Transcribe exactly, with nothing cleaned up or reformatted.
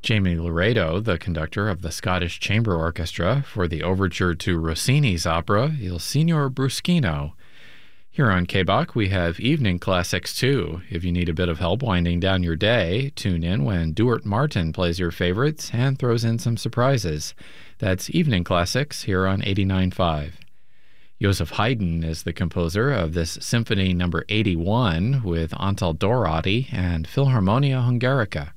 Jamie Laredo, the conductor of the Scottish Chamber Orchestra, for the overture to Rossini's opera Il Signor Bruschino. Here on K B O C, we have evening classics too. If you need a bit of help winding down your day, tune in when Duart Martin plays your favorites and throws in some surprises. That's Evening Classics here on eighty-nine point five. Joseph Haydn is the composer of this Symphony number eighty-one with Antal Dorati and Philharmonia Hungarica.